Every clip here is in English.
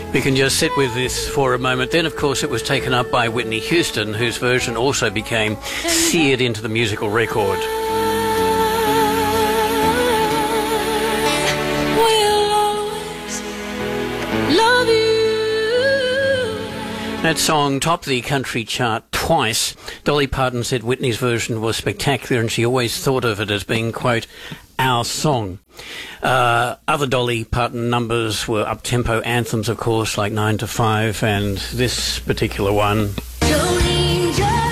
We can just sit with this for a moment. Then, of course, it was taken up by Whitney Houston, whose version also became seared into the musical record. That song topped the country chart twice. Dolly Parton said Whitney's version was spectacular and she always thought of it as being, quote, our song. Other Dolly Parton numbers were up-tempo anthems, of course, like 9 to 5, and this particular one. Jolene, Jolene.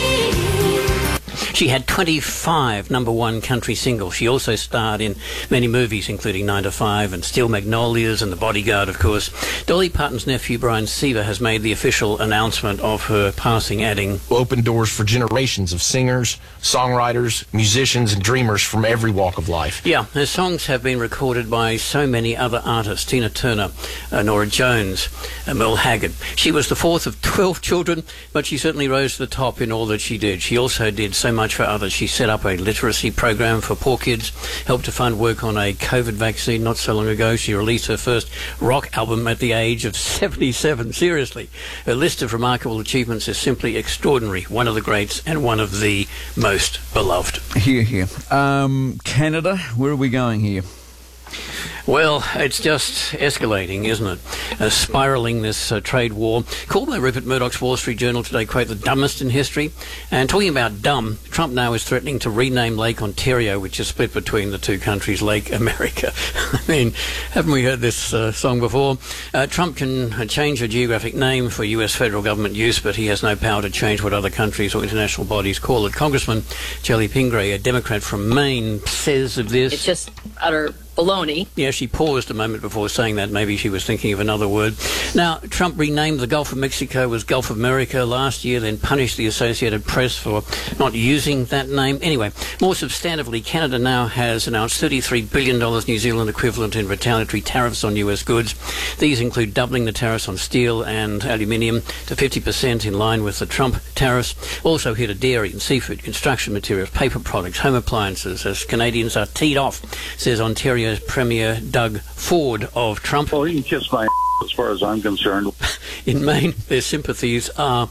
She had 25 number one country singles. She also starred in many movies, including 9 to 5 and Steel Magnolias and The Bodyguard, of course. Dolly Parton's nephew, Brian Seaver, has made the official announcement of her passing, adding, "Open doors for generations of singers, songwriters, musicians, and dreamers from every walk of life." Yeah, her songs have been recorded by so many other artists: Tina Turner, Norah Jones, Merle Haggard. She was the fourth of 12 children, but she certainly rose to the top in all that she did. She also did so much for others. She set up a literacy program for poor kids, helped to fund work on a COVID vaccine not so long ago. She released her first rock album at the age of 77. Seriously, her list of remarkable achievements is simply extraordinary. One of the greats and one of the most beloved. Here. Canada, where are we going here? Well, it's just escalating, isn't it? Spiralling, this trade war, called by Rupert Murdoch's Wall Street Journal today, quote, the dumbest in history. And talking about dumb, Trump now is threatening to rename Lake Ontario, which is split between the two countries, Lake America. I mean, haven't we heard this song before? Trump can change a geographic name for US federal government use, but he has no power to change what other countries or international bodies call it. Congressman Shelley Pingree, a Democrat from Maine, says of this... It's just utter baloney. Yeah, she paused a moment before saying that. Maybe she was thinking of another word. Now, Trump renamed the Gulf of Mexico as Gulf of America last year, then punished the Associated Press for not using that name. Anyway, more substantively, Canada now has announced $33 billion New Zealand equivalent in retaliatory tariffs on US goods. These include doubling the tariffs on steel and aluminium to 50% in line with the Trump tariffs. Also hit a dairy and seafood, construction materials, paper products, home appliances, as Canadians are teed off, says Ontario's Premier Doug Ford of Trump. Well, he can kiss my as far as I'm concerned. In Maine, their sympathies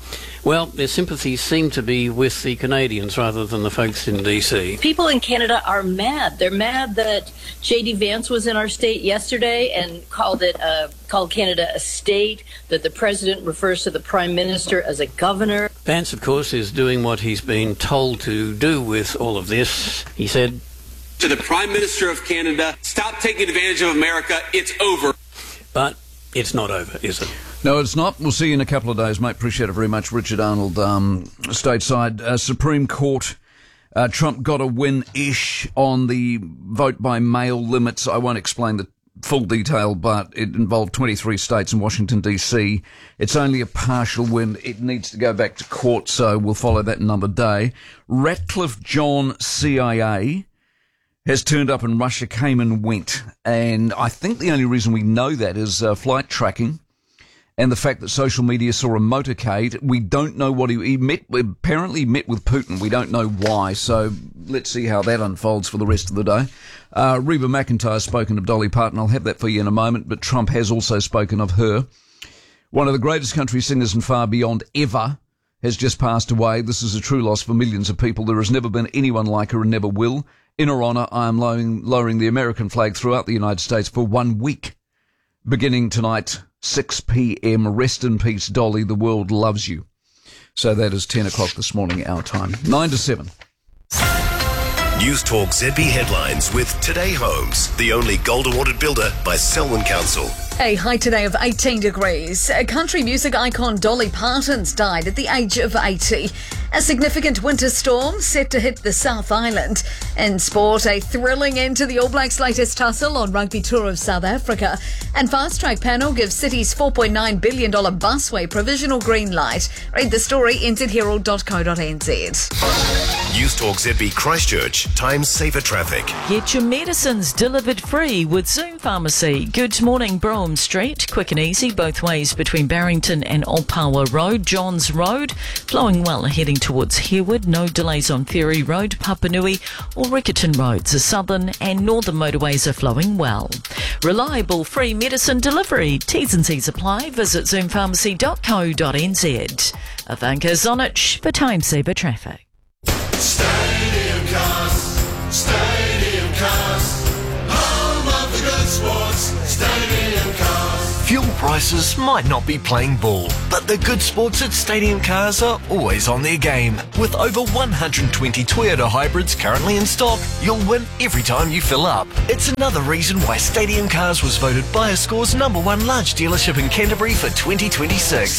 seem to be with the Canadians rather than the folks in D.C. People in Canada are mad. They're mad that J.D. Vance was in our state yesterday and called Canada a state, that the president refers to the prime minister as a governor. Vance, of course, is doing what he's been told to do with all of this. He said, to the Prime Minister of Canada, stop taking advantage of America. It's over. But it's not over, is it? No, it's not. We'll see you in a couple of days, mate. Appreciate it very much. Richard Arnold, stateside. Supreme Court, Trump got a win-ish on the vote by mail limits. I won't explain the full detail, but it involved 23 states and Washington, D.C. It's only a partial win. It needs to go back to court, so we'll follow that another day. Ratcliffe John, CIA, has turned up and Russia came and went. And I think the only reason we know that is flight tracking and the fact that social media saw a motorcade. We don't know what he apparently met with Putin. We don't know why. So let's see how that unfolds for the rest of the day. Reba McEntire has spoken of Dolly Parton. I'll have that for you in a moment. But Trump has also spoken of her. One of the greatest country singers and far beyond ever has just passed away. This is a true loss for millions of people. There has never been anyone like her and never will. In her honour, I am lowering the American flag throughout the United States for 1 week. Beginning tonight, 6 p.m. Rest in peace, Dolly. The world loves you. So that is 10 o'clock this morning, our time. 9 to 7. News Talk ZB headlines with Today Homes, the only gold awarded builder by Selwyn Council. A high today of 18 degrees. Country music icon Dolly Parton's died at the age of 80. A significant winter storm set to hit the South Island. In sport, a thrilling end to the All Blacks' latest tussle on rugby tour of South Africa. And Fast Track panel gives City's $4.9 billion busway provisional green light. Read the story in zherald.co.nz. News Talk ZB Christchurch, time saver traffic. Get your medicines delivered free with Zoom Pharmacy. Good morning, Brougham Street. Quick and easy both ways between Barrington and Old Power Road. Johns Road, flowing well heading towards Harewood. No delays on Ferry Road, Papanui or Riccarton roads. The southern and northern motorways are flowing well. Reliable free medicine delivery. T's and C's apply. Visit zoompharmacy.co.nz. Ivanka Zonic for Time Saver Traffic. Stadium Cars, home of the good sports, Stadium Cars. Fuel prices might not be playing ball, but the good sports at Stadium Cars are always on their game. With over 120 Toyota hybrids currently in stock, you'll win every time you fill up. It's another reason why Stadium Cars was voted BuyerScore's #1 large dealership in Canterbury for 2026.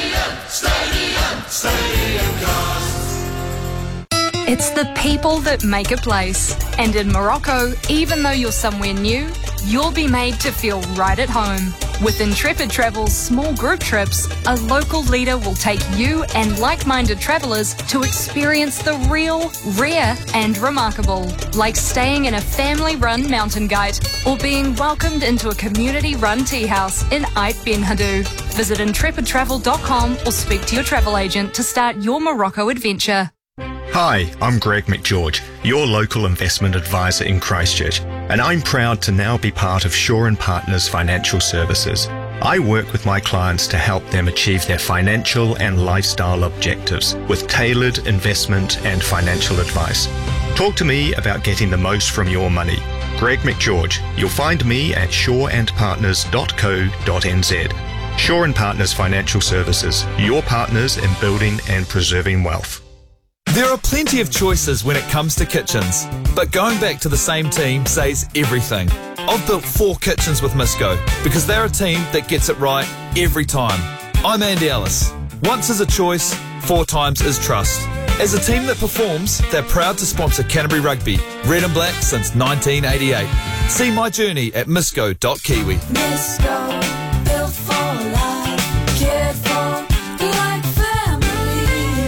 Stadium Cars. It's the people that make a place. And in Morocco, even though you're somewhere new, you'll be made to feel right at home. With Intrepid Travel's small group trips, a local leader will take you and like-minded travellers to experience the real, rare and remarkable, like staying in a family-run mountain guide or being welcomed into a community-run tea house in Ait Ben Haddou. Visit intrepidtravel.com or speak to your travel agent to start your Morocco adventure. Hi, I'm Greg McGeorge, your local investment advisor in Christchurch, and I'm proud to now be part of Shaw & Partners Financial Services. I work with my clients to help them achieve their financial and lifestyle objectives with tailored investment and financial advice. Talk to me about getting the most from your money. Greg McGeorge. You'll find me at shawandpartners.co.nz. Shaw & Partners Financial Services, your partners in building and preserving wealth. There are plenty of choices when it comes to kitchens, but going back to the same team says everything. I've built 4 kitchens with Misco because they're a team that gets it right every time. I'm Andy Ellis. Once is a choice, 4 times is trust. As a team that performs, they're proud to sponsor Canterbury Rugby, red and black since 1988. See my journey at misco.kiwi. Misco, built for life, cared for like family.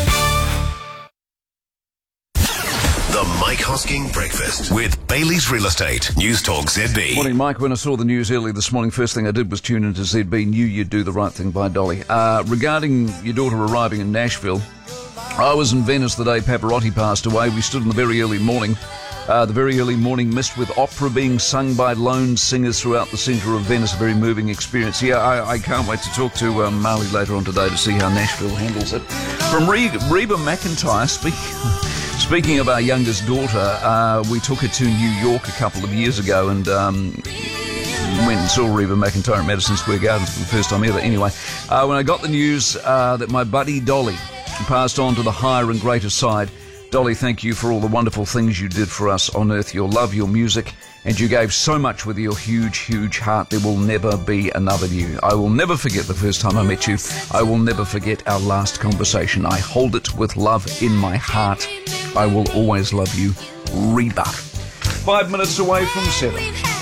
The Mike Hosking Breakfast with Bailey's Real Estate. News Talk ZB. Morning, Mike. When I saw the news early this morning, first thing I did was tune into ZB. Knew You'd Do the Right Thing by Dolly. Regarding your daughter arriving in Nashville, I was in Venice the day Pavarotti passed away. We stood in the very early morning mist with opera being sung by lone singers throughout the centre of Venice. A very moving experience. Yeah, I can't wait to talk to Marley later on today to see how Nashville handles it. From Reba McEntire, speaking of our youngest daughter, we took her to New York a couple of years ago and went and saw Reba McEntire at Madison Square Gardens for the first time ever. Anyway, when I got the news that my buddy Dolly passed on to the higher and greater side, Dolly, thank you for all the wonderful things you did for us on Earth, your love, your music, and you gave so much with your huge, huge heart. There will never be another you. I will never forget the first time I met you. I will never forget our last conversation. I hold it with love in my heart. I will always love you, Reba. 5 minutes away from 7.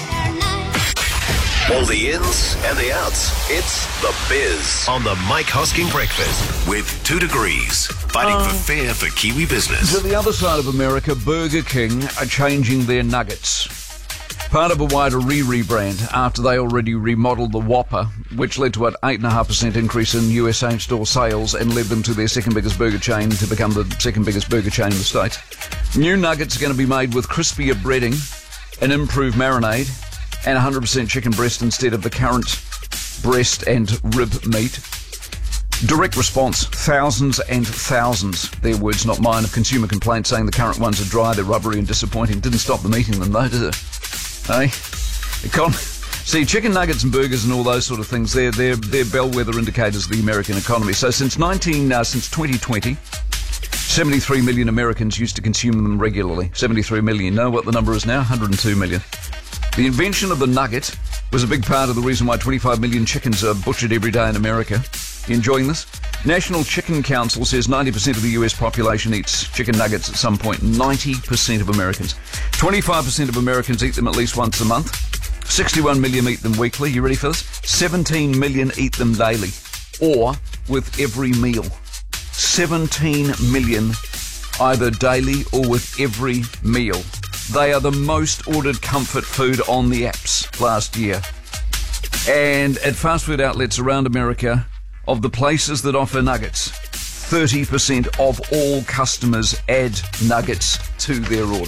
All the ins and the outs. It's The Biz on the Mike Hosking Breakfast with 2 Degrees. Fighting for fair for Kiwi business. To the other side of America, Burger King are changing their nuggets. Part of a wider rebrand after they already remodeled the Whopper, which led to an 8.5% increase in US same-store sales and led them to their second biggest burger chain to become the second biggest burger chain in the States. New nuggets are going to be made with crispier breading, an improved marinade, and 100% chicken breast instead of the current breast and rib meat. Direct response, thousands and thousands, their words not mine, of consumer complaints saying the current ones are dry, they're rubbery and disappointing. Didn't stop them eating them though, did it? Hey? See, chicken nuggets and burgers and all those sort of things, they're bellwether indicators of the American economy. So since 2020, 73 million Americans used to consume them regularly. 73 million. You know what the number is now? 102 million. The invention of the nugget was a big part of the reason why 25 million chickens are butchered every day in America. You enjoying this? National Chicken Council says 90% of the US population eats chicken nuggets at some point. 90% of Americans. 25% of Americans eat them at least once a month. 61 million eat them weekly. You ready for this? 17 million eat them daily. Or with every meal. 17 million either daily or with every meal. They are the most ordered comfort food on the apps last year. And at fast food outlets around America, of the places that offer nuggets, 30% of all customers add nuggets to their order.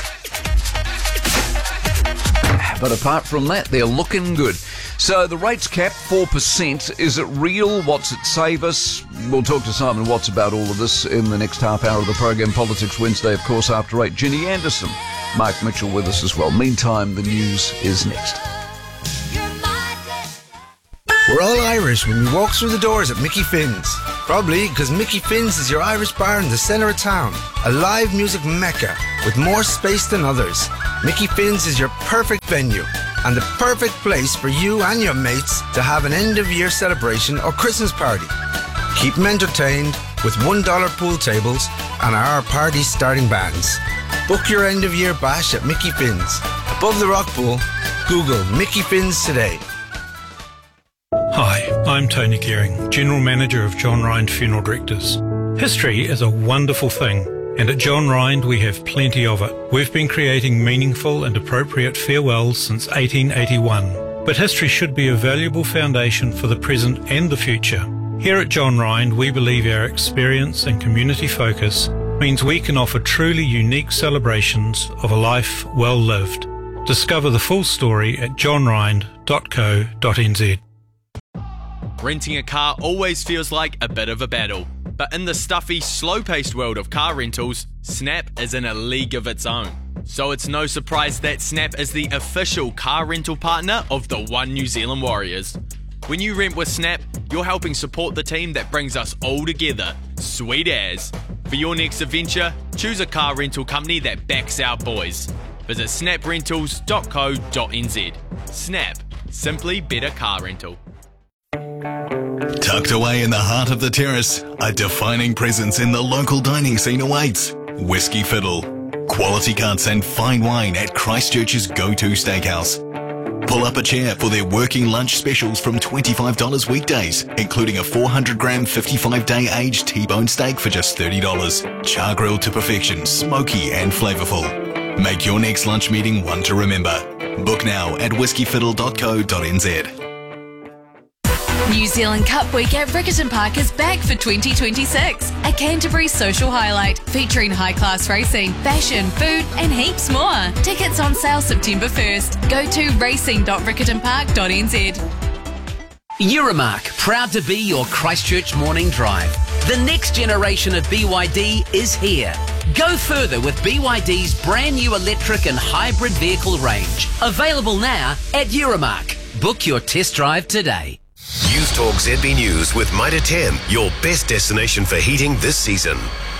But apart from that, they're looking good. So the rate's capped 4%. Is it real? What's it save us? We'll talk to Simon Watts about all of this in the next half hour of the program. Politics Wednesday, of course, after 8. Jenny Anderson, Mark Mitchell with us as well. Meantime, the news is next. We're all Irish when we walk through the doors at Mickey Finn's. Probably because Mickey Finn's is your Irish bar in the centre of town. A live music mecca with more space than others. Mickey Finn's is your perfect venue and the perfect place for you and your mates to have an end-of-year celebration or Christmas party. Keep them entertained with $1 pool tables and our party starting bands. Book your end-of-year bash at Mickey Finn's. Above the rock pool, Google Mickey Finn's today. Hi, I'm Tony Gearing, General Manager of John Rind Funeral Directors. History is a wonderful thing, and at John Rind we have plenty of it. We've been creating meaningful and appropriate farewells since 1881, but history should be a valuable foundation for the present and the future. Here at John Rind, we believe our experience and community focus means we can offer truly unique celebrations of a life well lived. Discover the full story at johnrind.co.nz. Renting a car always feels like a bit of a battle, but in the stuffy, slow-paced world of car rentals, Snap is in a league of its own. So it's no surprise that Snap is the official car rental partner of the One New Zealand Warriors. When you rent with Snap, you're helping support the team that brings us all together. Sweet as. For your next adventure, choose a car rental company that backs our boys. Visit snaprentals.co.nz. Snap. Simply better car rental. Tucked away in the heart of the terrace, a defining presence in the local dining scene awaits. Whiskey Fiddle. Quality cuts and fine wine at Christchurch's go-to steakhouse. Pull up a chair for their working lunch specials from $25 weekdays, including a 400-gram 55-day aged T-bone steak for just $30. Char grilled to perfection, smoky and flavourful. Make your next lunch meeting one to remember. Book now at whiskyfiddle.co.nz. New Zealand Cup Week at Riccarton Park is back for 2026. A Canterbury social highlight featuring high-class racing, fashion, food and heaps more. Tickets on sale September 1st. Go to racing.riccartonpark.nz. Euromark, proud to be your Christchurch morning drive. The next generation of BYD is here. Go further with BYD's brand new electric and hybrid vehicle range. Available now at Euromark. Book your test drive today. News Talk ZB News with Mitre 10, your best destination for heating this season.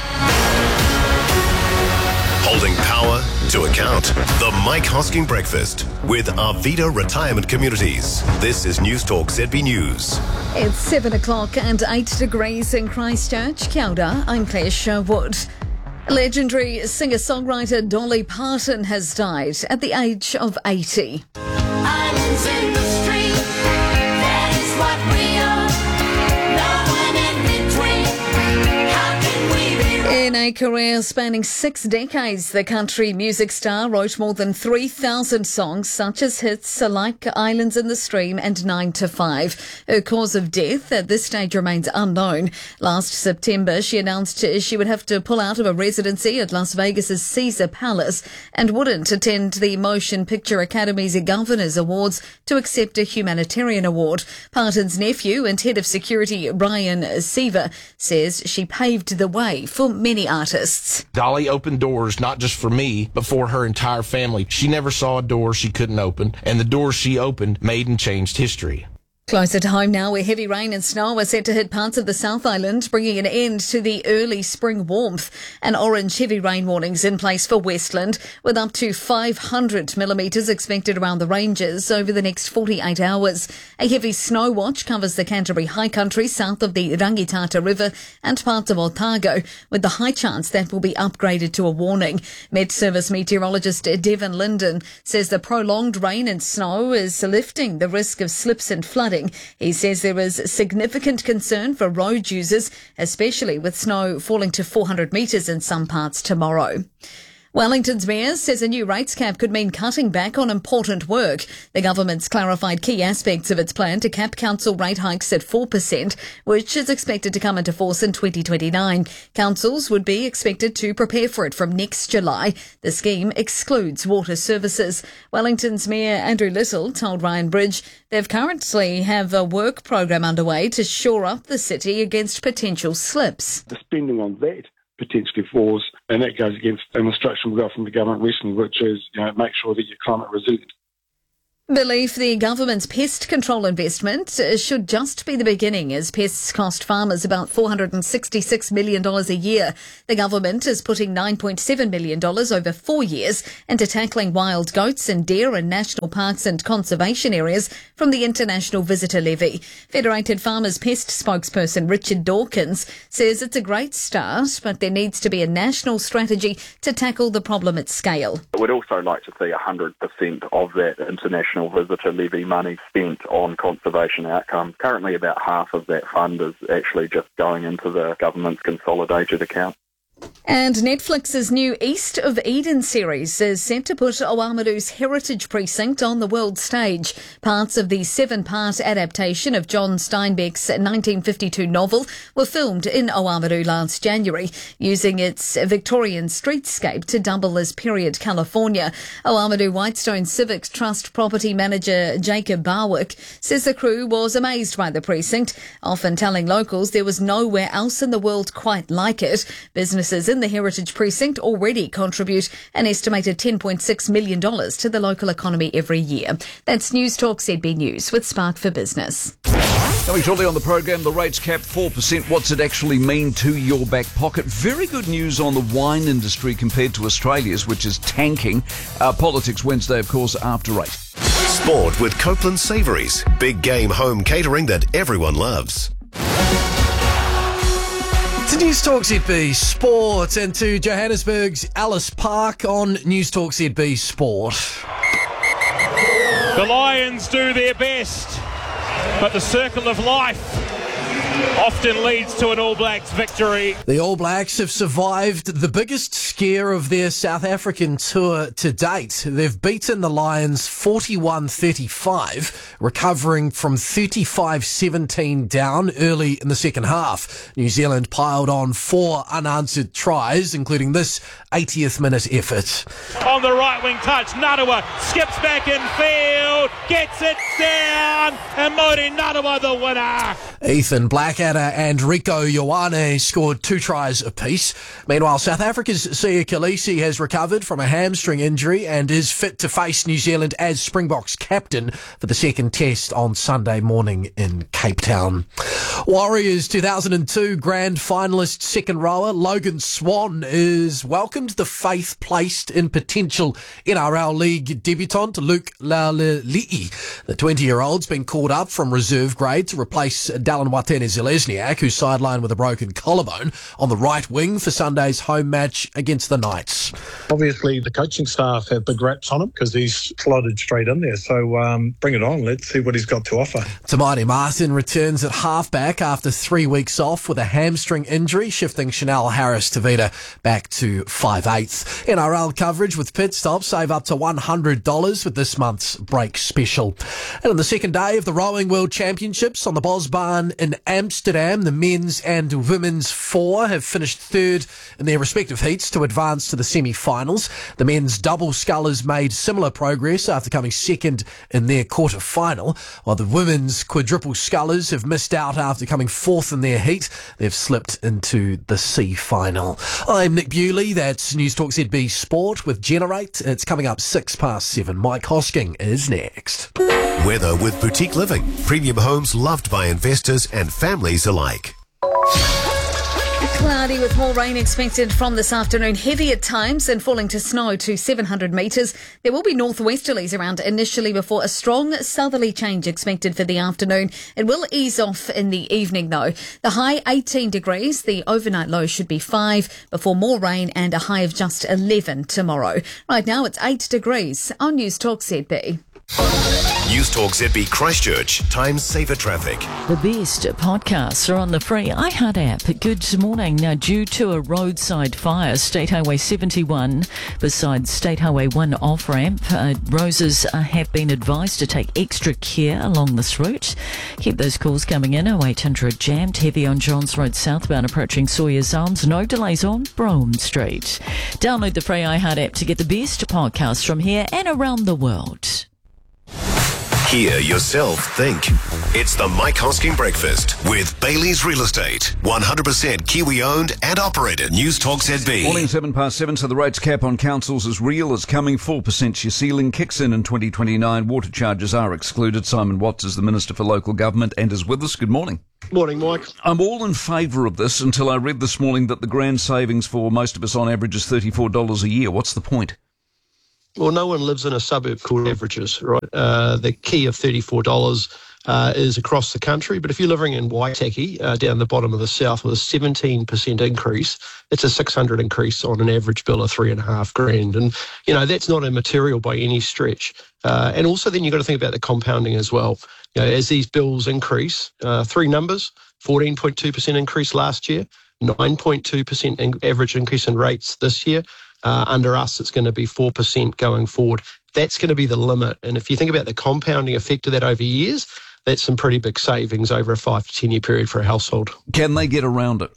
Holding power to account. The Mike Hosking Breakfast with Arvida Retirement Communities. This is News Talk ZB News. It's 7 o'clock and 8 degrees in Christchurch. Kia ora, I'm Claire Sherwood. Legendary singer-songwriter Dolly Parton has died at the age of 80. Islands in the street, that is what we are. No one in between. How can we be? In a career spanning 6 decades, the country music star wrote more than 3,000 songs, such as hits like Islands in the Stream and 9 to 5. Her cause of death at this stage remains unknown. Last September, she announced she would have to pull out of a residency at Las Vegas's Caesar Palace and wouldn't attend the Motion Picture Academy's Governors Awards to accept a humanitarian award. Parton's nephew and head of security, Ryan Seaver, says she paved the way for many artists. Dolly opened doors not just for me, but for her entire family. She never saw a door she couldn't open, and the doors she opened made and changed history. Closer to home now, where heavy rain and snow are set to hit parts of the South Island, bringing an end to the early spring warmth. An orange heavy rain warning's in place for Westland, with up to 500 millimetres expected around the ranges over the next 48 hours. A heavy snow watch covers the Canterbury High Country south of the Rangitata River and parts of Otago, with the high chance that will be upgraded to a warning. Met Service meteorologist Devon Linden says the prolonged rain and snow is lifting the risk of slips and flooding. He says there is significant concern for road users, especially with snow falling to 400 metres in some parts tomorrow. Wellington's mayor says a new rates cap could mean cutting back on important work. The government's clarified key aspects of its plan to cap council rate hikes at 4%, which is expected to come into force in 2029. Councils would be expected to prepare for it from next July. The scheme excludes water services. Wellington's mayor Andrew Little told Ryan Bridge they've currently have a work program underway to shore up the city against potential slips. The spending on that potentially falls, and that goes against an instruction we got from the government recently, which is, make sure that you're climate resilient. Believe the government's pest control investment should just be the beginning, as pests cost farmers about $466 million a year. The government is putting $9.7 million over 4 years into tackling wild goats and deer in national parks and conservation areas from the International Visitor Levy. Federated Farmers Pest spokesperson Richard Dawkins says it's a great start, but there needs to be a national strategy to tackle the problem at scale. We'd also like to see 100% of that international visitor levy money spent on conservation outcomes. Currently about half of that fund is actually just going into the government's consolidated account. And Netflix's new East of Eden series is set to put Oamaru's heritage precinct on the world stage. Parts of the 7-part adaptation of John Steinbeck's 1952 novel were filmed in Oamaru last January, using its Victorian streetscape to double as period California. Oamaru Whitestone Civic Trust property manager Jacob Barwick says the crew was amazed by the precinct, often telling locals there was nowhere else in the world quite like it. Businesses in the Heritage Precinct already contribute an estimated $10.6 million to the local economy every year. That's News Talk ZB News with Spark for Business. Coming shortly on the program, the rates capped 4%. What's it actually mean to your back pocket? Very good news on the wine industry compared to Australia's, which is tanking. Politics Wednesday, of course, after 8. Sport with Copeland Savouries. Big game home catering that everyone loves. To News Talk ZB Sport and to Johannesburg's Ellis Park on News Talk ZB Sport. The Lions do their best, but the circle of life often leads to an All Blacks victory. The All Blacks have survived the biggest scare of their South African tour to date. They've beaten the Lions 41-35, recovering from 35-17 down early in the second half. New Zealand piled on 4 unanswered tries, including this 80th minute effort. On the right wing touch, Narawa skips back in field, gets it down, and Mori Narawa the winner. Ethan Blackadder and Rico Ioane scored 2 tries apiece. Meanwhile, South Africa's Sia Khaleesi has recovered from a hamstring injury and is fit to face New Zealand as Springboks captain for the second test on Sunday morning in Cape Town. Warriors 2002 grand finalist second rower Logan Swan is welcomed the faith placed in potential NRL League debutant Luke Lalali'i. The 20-year-old's been called up from reserve grade to replace Dallin Watene-Zelezniak, who's sidelined with a broken collarbone, on the right wing for Sunday's home match against the Knights. Obviously, the coaching staff have big raps on him because he's slotted straight in there. So bring it on. Let's see what he's got to offer. Tamati Martin returns at halfback after 3 weeks off with a hamstring injury, shifting Chanel Harris-Tavita back to 5/8. NRL coverage with pit stops. Save up to $100 with this month's break special. And on the second day of the Rowing World Championships on the Bosbaan in Amsterdam, the men's and women's 4 have finished third in their respective heats to advance to the semi-finals. The men's double scullers made similar progress after coming second in their quarter-final, while the women's quadruple scullers have missed out after coming fourth in their heat. They've slipped into the C-final. I'm Nick Bewley. That's News Talk ZB Sport with Generate. It's coming up 7:06. Mike Hosking is next. Weather with Boutique Living. Premium homes loved by investors and families alike. Cloudy with more rain expected from this afternoon. Heavy at times and falling to snow to 700 metres. There will be northwesterlies around initially before a strong southerly change expected for the afternoon. It will ease off in the evening though. The high 18 degrees. The overnight low should be 5 before more rain and a high of just 11 tomorrow. Right now it's 8 degrees on News Talk ZB. News Talk ZB Christchurch. Time saver traffic. The best podcasts are on the free iHeart app. Good morning. Now, due to a roadside fire, State Highway 71 beside State Highway 1 off-ramp, Roses have been advised to take extra care along this route. Keep those calls coming in. 0800 jammed, heavy on Johns Road southbound approaching Sawyer's Arms. No delays on Brougham Street. Download the free iHeart app to get the best podcasts from here and around the world. Hear yourself think. It's the Mike Hosking Breakfast with Bailey's Real Estate. 100% Kiwi owned and operated. News Talk ZB. Morning, 7:07. So the rates cap on councils is real. It's coming. 4% your ceiling kicks in 2029. Water charges are excluded. Simon Watts is the Minister for Local Government and is with us. Good morning. Morning, Mike. I'm all in favour of this until I read this morning that the grand savings for most of us on average is $34 a year. What's the point? Well, no one lives in a suburb called averages, right? The key of $34 is across the country. But if you're living in Waitaki, down the bottom of the south, with a 17% increase, it's a $600 increase on an average bill of $3,500. And, that's not immaterial by any stretch. And also then you've got to think about the compounding as well. As these bills increase, three numbers, 14.2% increase last year, 9.2% average increase in rates this year. Under us, it's going to be 4% going forward. That's going to be the limit. And if you think about the compounding effect of that over years, that's some pretty big savings over a 5 to 10 year period for a household. Can they get around it?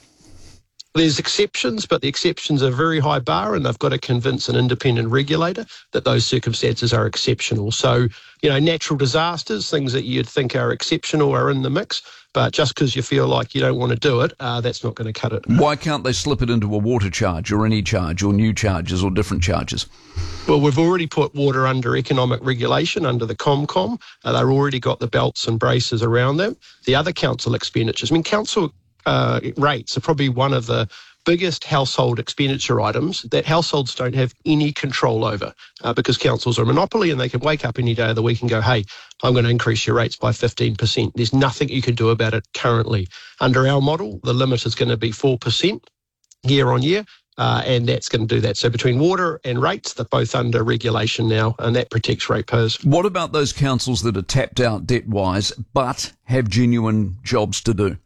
There's exceptions, but the exceptions are a very high bar, and they've got to convince an independent regulator that those circumstances are exceptional. So, natural disasters, things that you'd think are exceptional are in the mix, but just because you feel like you don't want to do it, that's not going to cut it. Why can't they slip it into a water charge or any charge or new charges or different charges? Well, we've already put water under economic regulation, under the ComCom. They've already got the belts and braces around them. The other council expenditures, council rates are probably one of the biggest household expenditure items that households don't have any control over because councils are a monopoly and they can wake up any day of the week and go, hey, I'm going to increase your rates by 15%. There's nothing you can do about it currently. Under our model, the limit is going to be 4% year on year. And that's going to do that. So between water and rates, they're both under regulation now, and that protects ratepayers. What about those councils that are tapped out debt-wise but have genuine jobs to do?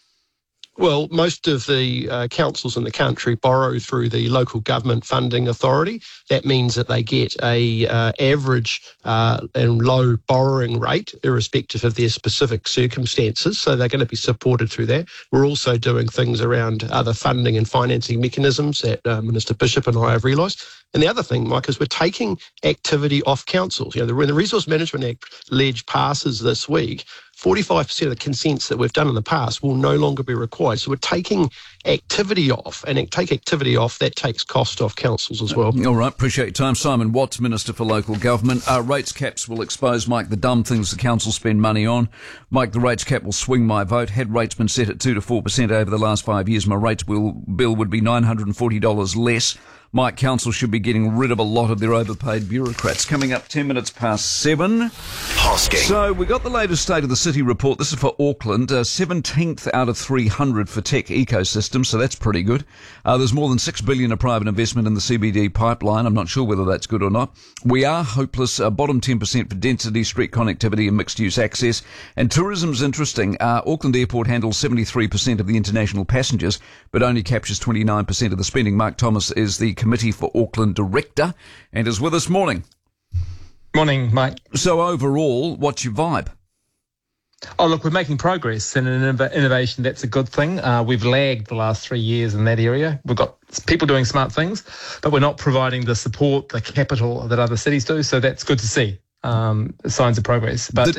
Well, most of the councils in the country borrow through the local government funding authority. That means that they get a average and low borrowing rate, irrespective of their specific circumstances. So they're going to be supported through that. We're also doing things around other funding and financing mechanisms that Minister Bishop and I have realised. And the other thing, Mike, is we're taking activity off councils. When the Resource Management Act ledge passes this week, 45% of the consents that we've done in the past will no longer be required. So we're taking activity off, and take activity off, that takes cost off councils as well. All right, appreciate your time. Simon Watts, Minister for Local Government. Rates caps will expose, Mike, the dumb things the council spend money on. Mike, the rates cap will swing my vote. Had rates been set at 2 to 4% over the last 5 years, my rates bill would be $940 less. Mike, council should be getting rid of a lot of their overpaid bureaucrats. Coming up 10 minutes past 7. Hosking. So we got the latest State of the City report. This is for Auckland. 17th out of 300 for tech ecosystem, so that's pretty good. There's more than $6 billion of private investment in the CBD pipeline. I'm not sure whether that's good or not. We are hopeless. Bottom 10% for density, street connectivity and mixed-use access. And tourism's interesting. Auckland Airport handles 73% of the international passengers, but only captures 29% of the spending. Mark Thomas is the Committee for Auckland Director and is with us. Morning. Morning, mate. So overall, what's your vibe? Oh, look, we're making progress in an innovation. That's a good thing. We've lagged the last 3 years in that area. We've got people doing smart things, but we're not providing the support, the capital that other cities do. So that's good to see. Signs of progress. But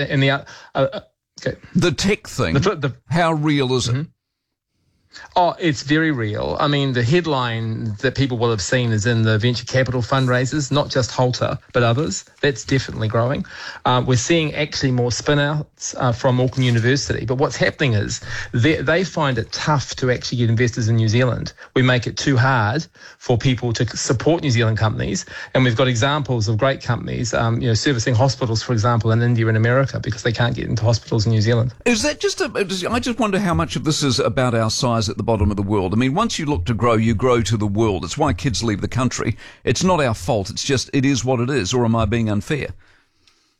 the tech thing, how real is it? Oh, it's very real. I mean, the headline that people will have seen is in the venture capital fundraisers, not just Halter, but others. That's definitely growing. We're seeing actually more spin-outs from Auckland University. But what's happening is they find it tough to actually get investors in New Zealand. We make it too hard for people to support New Zealand companies. And we've got examples of great companies, servicing hospitals, for example, in India and America because they can't get into hospitals in New Zealand. Is that I just wonder how much of this is about our size at the bottom of the world. I mean, once you look to grow, you grow to the world. It's why kids leave the country. It's not our fault. It's just, it is what it is. Or am I being unfair?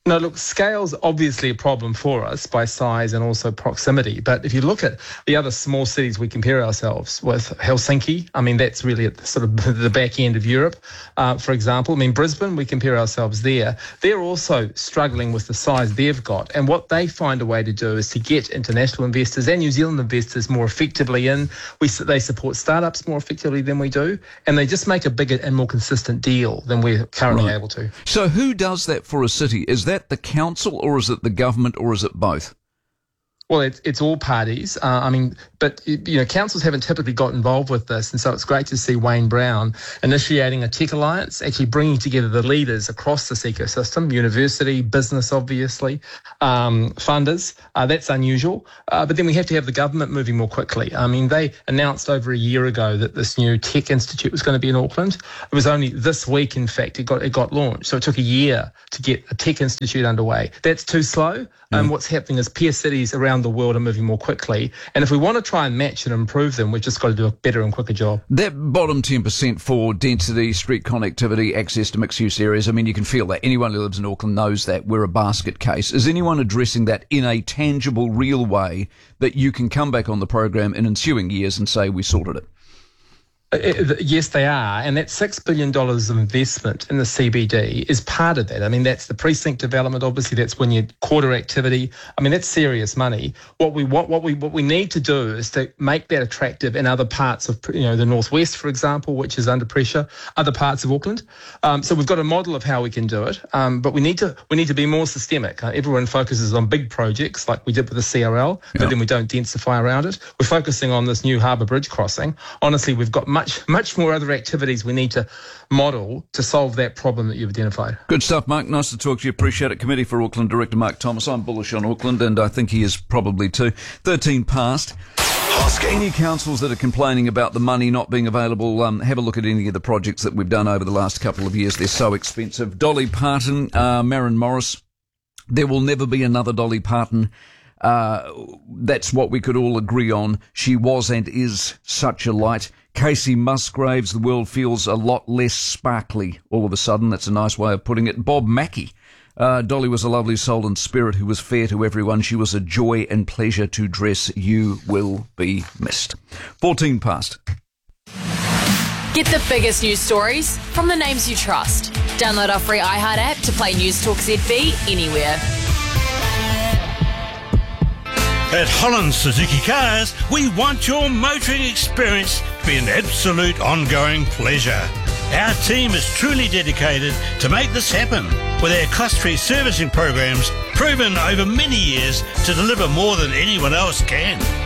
No, look, scale's obviously a problem for us by size and also proximity. But if you look at the other small cities we compare ourselves with, Helsinki, I mean, that's really at sort of the back end of Europe, for example. I mean, Brisbane, we compare ourselves there. They're also struggling with the size they've got. And what they find a way to do is to get international investors and New Zealand investors more effectively in. They support startups more effectively than we do. And they just make a bigger and more consistent deal than we're currently able to. So who does that for a city? Is that the council, or is it the government, or is it both? Well, it's all parties. But councils haven't typically got involved with this, and so it's great to see Wayne Brown initiating a tech alliance, actually bringing together the leaders across this ecosystem, university, business, obviously, funders. That's unusual. But then we have to have the government moving more quickly. I mean, they announced over a year ago that this new tech institute was going to be in Auckland. It was only this week, in fact, it got launched. So it took a year to get a tech institute underway. That's too slow. And what's happening is peer cities around the world are moving more quickly. And if we want to try and match and improve them, we've just got to do a better and quicker job. That bottom 10% for density, street connectivity, access to mixed-use areas, I mean, you can feel that. Anyone who lives in Auckland knows that. We're a basket case. Is anyone addressing that in a tangible, real way that you can come back on the program in ensuing years and say, we sorted it? Yes, they are. And that $6 billion of investment in the CBD is part of that. I mean, that's the precinct development. Obviously, that's when you quarter activity. I mean, that's serious money. What we need to do is to make that attractive in other parts of, the Northwest, for example, which is under pressure, other parts of Auckland. So we've got a model of how we can do it. But we need to be more systemic. Everyone focuses on big projects like we did with the CRL, but then we don't densify around it. We're focusing on this new Harbour Bridge crossing. Honestly, we've got much more other activities we need to model to solve that problem that you've identified. Good stuff, Mark. Nice to talk to you. Appreciate it. Committee for Auckland Director Mark Thomas. I'm bullish on Auckland, and I think he is probably too. 13 past. Any councils that are complaining about the money not being available, have a look at any of the projects that we've done over the last couple of years. They're so expensive. Dolly Parton, Maren Morris. There will never be another Dolly Parton. That's what we could all agree on. She was and is such a light. Casey Musgraves, the world feels a lot less sparkly all of a sudden. That's a nice way of putting it. Bob Mackie. Dolly was a lovely soul and spirit who was fair to everyone. She was a joy and pleasure to dress. You will be missed. 14 past. Get the biggest news stories from the names you trust. Download our free iHeart app to play News Talk ZB anywhere. At Holland Suzuki Cars, we want your motoring experience to be an absolute ongoing pleasure. Our team is truly dedicated to make this happen, with our cost-free servicing programs proven over many years to deliver more than anyone else can.